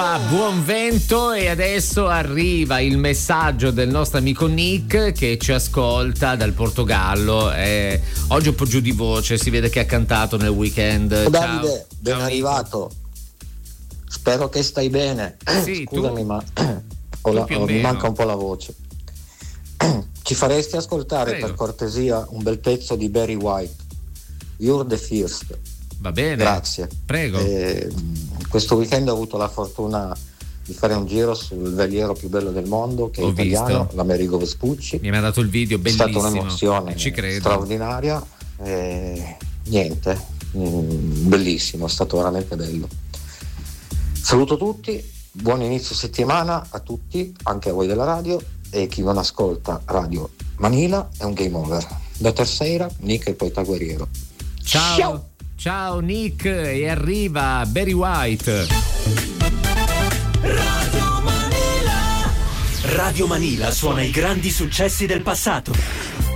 Buon vento, e adesso arriva il messaggio del nostro amico Nick che ci ascolta dal Portogallo. Oggi un po' giù di voce, si vede che ha cantato nel weekend. Davide, ciao, ben arrivato. Spero che stai bene. Sì, scusami, tu? ma Tu mi manca un po' la voce. Ci faresti ascoltare, Prego. per cortesia, un bel pezzo di Barry White, You're the First? Va bene, Grazie. Prego. Questo weekend ho avuto la fortuna di fare un giro sul veliero più bello del mondo, che è Ho italiano, visto. l'Amerigo Vespucci. Mi ha dato il video, È bellissimo. stata un'emozione Ci credo. straordinaria. Bellissimo, è stato veramente bello. Saluto tutti, buon inizio settimana a tutti, anche a voi della radio, e chi non ascolta Radio Manila è un game over. Da terceira, Nick e poi Tagueriero. Ciao. Ciao Nick, e arriva Barry White. Radio Manila suona i grandi successi del passato.